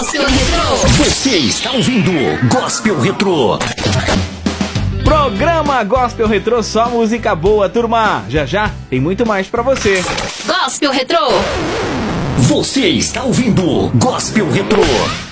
Gospel Retrô. Você está ouvindo Gospel Retrô. Programa Gospel Retrô, só música boa, turma. Já já tem muito mais pra você. Gospel Retrô. Você está ouvindo Gospel Retrô.